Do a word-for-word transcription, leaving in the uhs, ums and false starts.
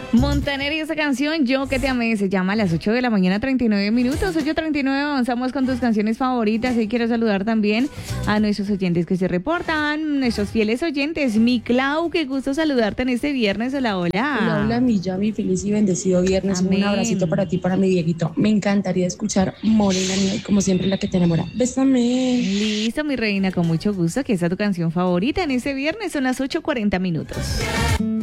Montaner y esa canción, Yo que te amé, se llama a las ocho de la mañana, treinta y nueve minutos, ocho treinta y nueve, avanzamos con tus canciones favoritas y quiero saludar también a nuestros oyentes que se reportan, nuestros fieles oyentes. Mi Clau, qué gusto saludarte en este viernes, hola, hola. Hola, hola, mi Yami, feliz y bendecido viernes. Amén. Un abracito para ti, para mi Dieguito. Me encantaría escuchar Morena Mía y como siempre la que te enamora. Bésame. Listo, mi reina, con mucho gusto, que esa es tu canción favorita en este viernes, son las ocho cuarenta minutos.